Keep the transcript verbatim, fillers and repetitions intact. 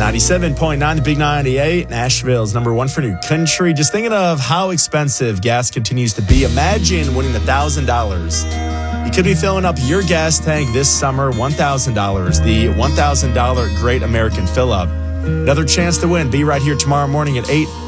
ninety-seven point nine, the Big ninety-eight, Nashville's number one for new country. Just thinking of how expensive gas continues to be. Imagine winning the one thousand dollars. You could be filling up your gas tank this summer, one thousand dollars, the one thousand dollars Great American Fill-Up. Another chance to win. Be right here tomorrow morning at eight.